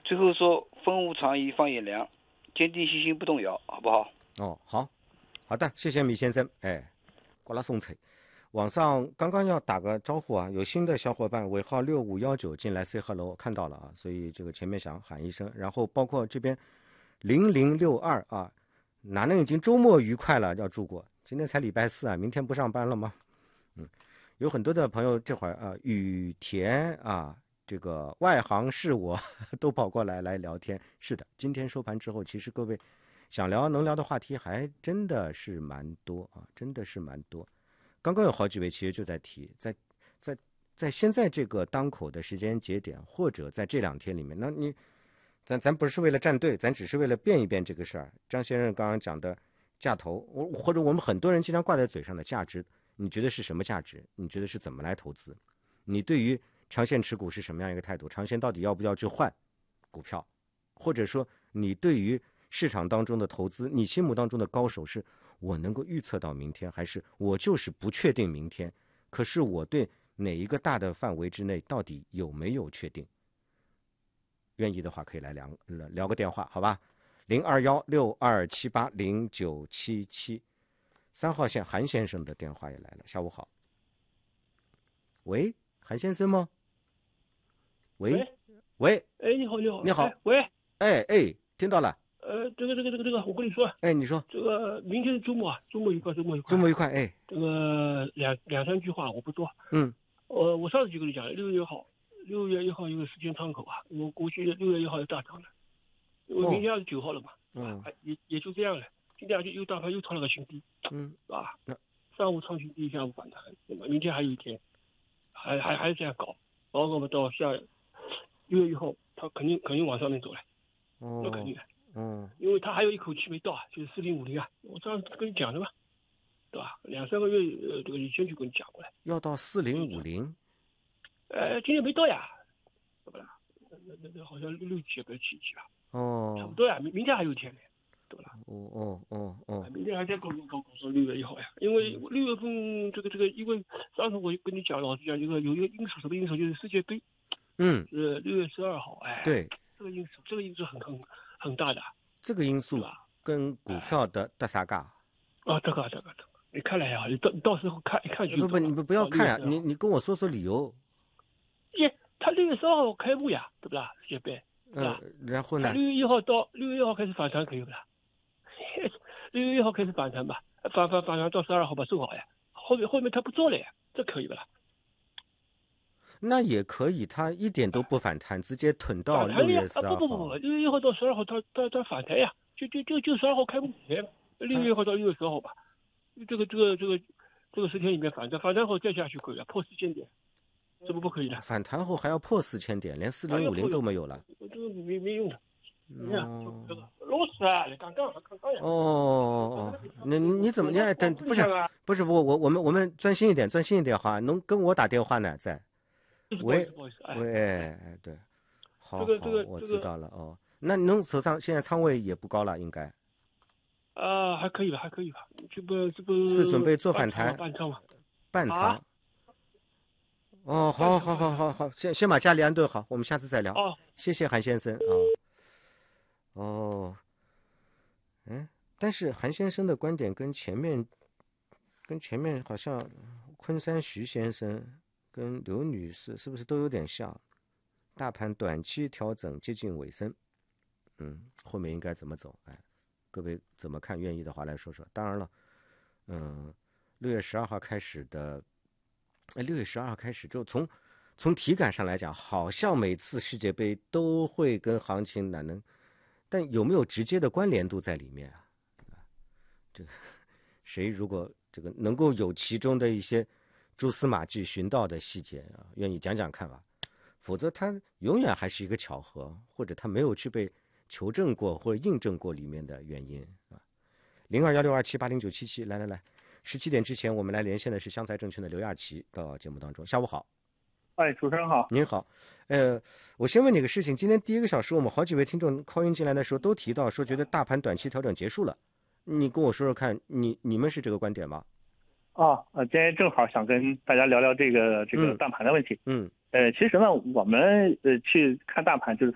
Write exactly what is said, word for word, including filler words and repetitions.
最后说风无长宜放眼量，坚定信心不动摇，好不好？ 哦，好，好的，谢谢米先生。哎，过来送菜。网上刚刚要打个招呼啊，有新的小伙伴尾号六五一九进来 say hello， 看到了啊，所以这个前面想喊一声，然后包括这边零零六二啊，哪能已经周末愉快了，要祝过。今天才礼拜四啊，明天不上班了吗？嗯，有很多的朋友这会儿啊，雨田啊，这个外行是我都跑过来来聊天。是的，今天收盘之后，其实各位想聊能聊的话题还真的是蛮多啊，真的是蛮多。刚刚有好几位其实就在提，在在在现在这个当口的时间节点，或者在这两天里面，那你咱咱不是为了站队，咱只是为了辩一辩这个事儿。张先生刚刚讲的价投，我或者我们很多人经常挂在嘴上的价值，你觉得是什么价值？你觉得是怎么来投资？你对于长线持股是什么样一个态度？长线到底要不要去换股票？或者说你对于市场当中的投资，你心目当中的高手是我能够预测到明天，还是我就是不确定明天？可是我对哪一个大的范围之内到底有没有确定？愿意的话可以来聊聊个电话，好吧？零二幺六二七八零九七七，三号线韩先生的电话也来了。下午好。喂，韩先生吗？喂喂喂， 哎，你好，你好， 你好， 哎喂， 哎哎，听到了。 呃，这个这个这个这个，我跟你说， 哎，你说。 这个明天是周末啊，周末愉快，周末愉快， 周末愉快。哎， 这个两两三句话我不多。 嗯， 呃，我上次就跟你讲了，六月一号，六月一号一个时间窗口啊，我估计六月一号要大涨了，因为明天二十九号了嘛， 嗯， 也也就这样了。今天就又大盘又创了个新低， 嗯， 是吧？ 那上午创新低，下午反弹，对吧？明天还有一天，还还还是这样搞，然后我们到下六月一号，它肯定肯定往上面走了， 哦， 那肯定的。 嗯， 因为他还有一口气没到啊，就是四零五零啊，我上次跟你讲的嘛，对吧？两三个月呃，这个以前就跟你讲过了， 要到四零五零， 呃，今天没到呀，对不啦？那那那好像六六几个七几吧， 哦， 差不多呀，明明天还有一天呢，对不啦？ 哦哦哦哦， 明天还在搞搞搞说六月一号呀，因为六月份这个这个，因为上次我就跟你讲，老实讲，这个有一个因素，什么因素就是世界杯， 嗯， 是六月十二号，哎， 对， 这个因素，这个因素很很很大的。 这个因素跟股票的得啥嘎？ 啊，这个这个这个，你看来呀，你到到时候看一看就不不，你不不要看呀，你你跟我说说理由。 耶，他六月十二号开幕呀，对不啦？世界杯，对吧？ 嗯，然后呢？ 六月一号到六月一号开始反弹，可以不啦？六月一号开始反弹吧，反反反弹到十二号吧，正好呀。后面后面他不做了呀，这可以不啦？ 那也可以，他一点都不反弹，直接吞到六月十二号。 啊不不不不，六月一号到十二号，他他他反弹呀，就就就就十二号开幕前，六月一号到六月十号吧，这个这个这个这个十天里面反弹，反弹后再下去可以了，破四千点，怎么不可以的？ 反弹后还要破四千点，连四零五零都没有了， 这个没没用的。你看， 哦， 这个老师啊，你刚刚刚刚呀。 哦哦，你你怎么你等不是不是我我我们我们专心一点，专心一点哈，能跟我打电话呢在。喂喂，哎对，好好，我知道了哦。那侬手上现在仓位也不高了，应该。 啊，还可以吧，还可以吧。这不这不是准备做反弹？ 半仓嘛， 半仓。哦，好好好好好，先先把家里安顿好，我们下次再聊。 哦， 谢谢韩先生啊。哦，哎，但是韩先生的观点跟前面跟前面好像昆山徐先生跟刘女士是不是都有点像？大盘短期调整接近尾声，嗯，后面应该怎么走？哎，各位怎么看？愿意的话来说说。当然了，嗯，六月十二号开始的，哎，六月十二号开始就从从体感上来讲，好像每次世界杯都会跟行情哪能，但有没有直接的关联度在里面啊？这个谁如果这个能够有其中的一些蛛丝马迹寻到的细节啊，愿意讲讲看吧，否则它永远还是一个巧合，或者它没有去被求证过或者印证过里面的原因啊。零二幺六二七八零九七七，来来来，十七点之前我们来连线的是湘财证券的刘亚琪到节目当中。下午好。 哎，主持人好。 您好，呃，我先问你个事情，今天第一个小时我们好几位听众 call in 进来的时候都提到说觉得大盘短期调整结束了，你跟我说说看，你你们是这个观点吗？ 啊，呃，今天正好想跟大家聊聊这个这个大盘的问题。 嗯， 呃，其实呢，我们呃去看大盘就是